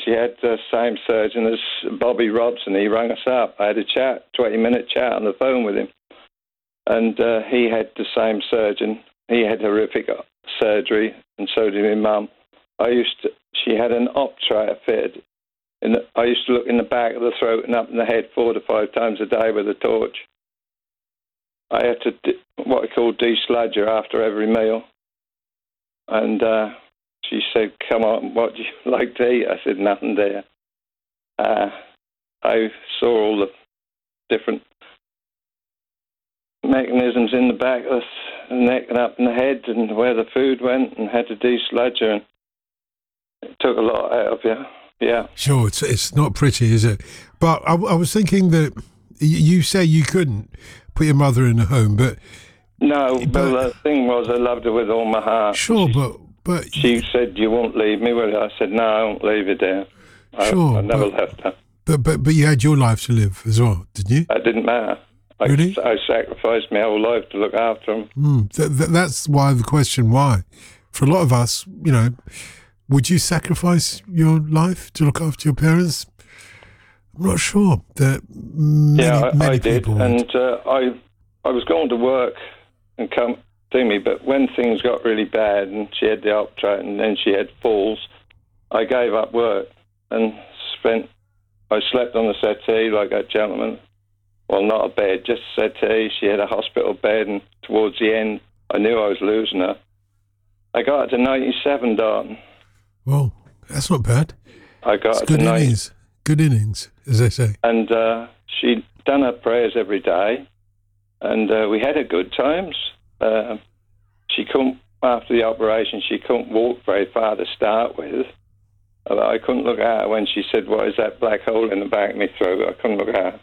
she had the same surgeon as Bobby Robson. He rang us up. I had a 20-minute chat on the phone with him. And he had the same surgeon. He had horrific surgery, and so did my mum. She had an op tray fitted. I used to look in the back of the throat and up in the head 4 to 5 times a day with a torch. I had to what I call desludge her after every meal. And she said, "Come on, what do you like to eat?" I said, "Nothing, dear." I saw all the different mechanisms in the back of the neck and up in the head and where the food went, and had to desludge her. And it took a lot out of you. Yeah. Sure, it's not pretty, is it? But I was thinking that you say you couldn't put your mother in a home, but... No, but the thing was, I loved her with all my heart. Sure, but... She said, "You won't leave me, will you?" I said, "No, I won't leave you, dear." I never left her. But you had your life to live as well, didn't you? It didn't matter. Really? I sacrificed my whole life to look after them. That's why the question, why? For a lot of us, would you sacrifice your life to look after your parents? I'm not sure that many people did. would. And I was going to work and come see me, but when things got really bad and she had the op tray and then she had falls, I gave up work and I slept on the settee like that gentleman. Well, not a bed, just a settee. She had a hospital bed, and towards the end, I knew I was losing her. I got her to 97, Dalton. Well, that's not bad. I got her good to 90. innings. Good innings, as they say. And she'd done her prayers every day, and we had her good times. She couldn't, after the operation, she couldn't walk very far to start with. I couldn't look at her when she said, "What is that black hole in the back of my throat?" I couldn't look at her.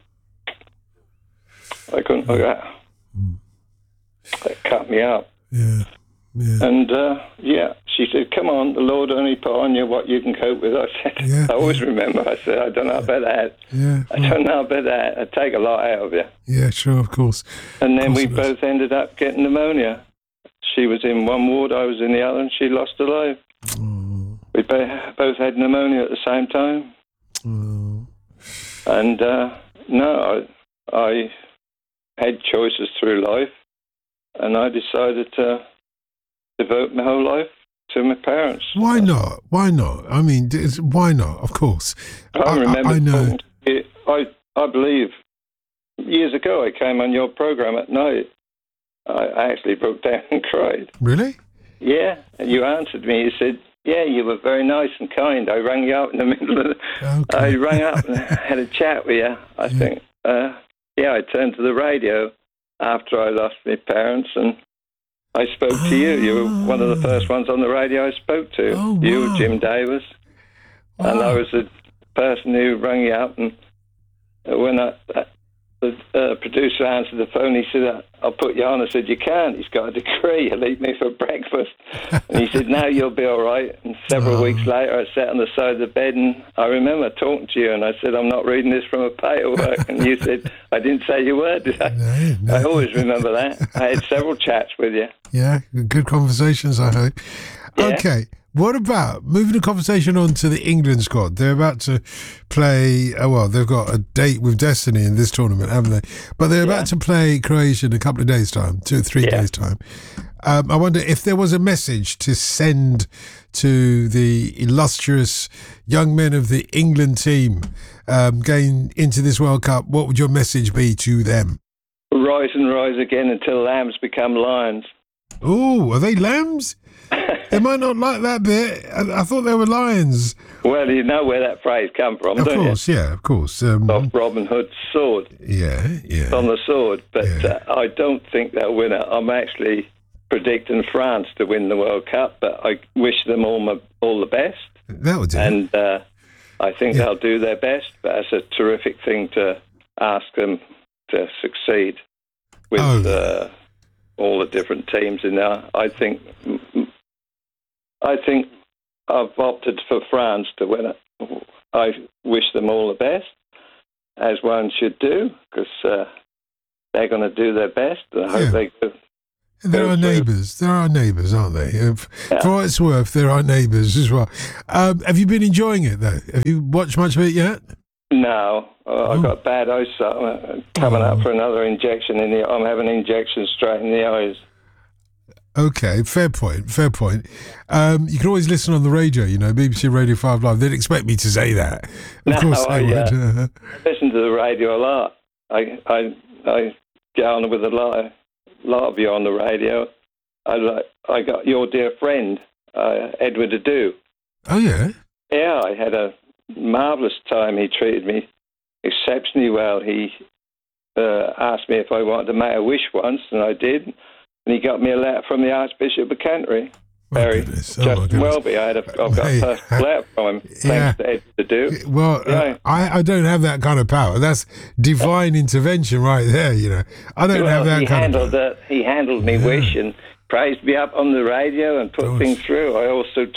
I couldn't look at her. It cut me up. Yeah. And, she said, "Come on, the Lord only put on you what you can cope with." I said, I always remember, I said, "I don't know about that. I don't know about that. I'd take a lot out of you." Yeah, sure, of course. And then we both ended up getting pneumonia. She was in one ward, I was in the other, and she lost her life. Oh. We both had pneumonia at the same time. Oh. And, I had choices through life, and I decided to devote my whole life to my parents. Why not? I mean, why not? Of course. I remember I know. I believe years ago I came on your program at night. I actually broke down and cried. Really? Yeah, and you answered me. You said, "Yeah, you were very nice and kind." I rang you up in the middle of I rang up and had a chat with you, I think. I turned to the radio after I lost my parents, and I spoke to you. You were one of the first ones on the radio I spoke to. Oh, wow. You, Jim Davis. Wow. And I was the person who rang you up, and when the producer answered the phone, he said, "I'll put you on." I said, "You can't. He's got a decree. He'll eat me for breakfast." And he said, "No, you'll be all right." And several weeks later, I sat on the side of the bed, and I remember talking to you, and I said, "I'm not reading this from a paperwork." And you said, "I didn't say you were, did I?" No. I always remember that. I had several chats with you. Yeah, good conversations, I hope. Yeah. Okay. What about moving the conversation on to the England squad? They're about to play, they've got a date with destiny in this tournament, haven't they? But they're about to play Croatia in a couple of days' time, 2 or 3 days' time. I wonder if there was a message to send to the illustrious young men of the England team going into this World Cup. What would your message be to them? Rise and rise again until lambs become lions. Oh, are they lambs? They might not like that bit. I thought they were lions. Well, you know where that phrase come from, don't you? Of course, yeah, of course. Off Robin Hood's sword. Yeah. It's on the sword. But I don't think they'll win it. I'm actually predicting France to win the World Cup, but I wish them all the best. That would do. And I think they'll do their best, but it's a terrific thing to ask them to succeed with all the different teams in there. I think I've opted for France to win it. I wish them all the best, as one should do, because they're going to do their best. And I hope they do. There are neighbours. There are neighbours, aren't they? For what it's worth, there are neighbours as well. Have you been enjoying it, though? Have you watched much of it yet? No. I've got bad eyesight. I'm coming up for another injection I'm having injections straight in the eyes. Okay, fair point. You can always listen on the radio, BBC Radio 5 Live. They'd expect me to say that. Of course they would. I listen to the radio a lot. I get on with a lot of you on the radio. I got your dear friend, Edward Adu. Oh, yeah? Yeah, I had a marvellous time. He treated me exceptionally well. He asked me if I wanted to make a wish once, and I did. And he got me a letter from the Archbishop of Canterbury, Justin Welby. I've got a personal letter from him, thanks to Ed to do. Well, I don't have that kind of power. That's divine intervention right there, I don't have that kind of power. He handled me wish and praised me up on the radio and put things through. I also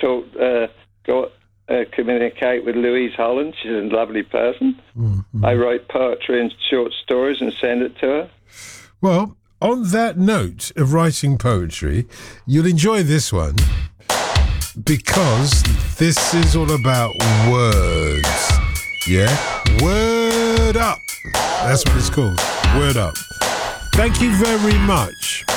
communicate with Louise Holland. She's a lovely person. Mm-hmm. I write poetry and short stories and send it to her. Well, on that note of writing poetry, you'll enjoy this one because this is all about words. Yeah? Word up. That's what it's called. Word up. Thank you very much.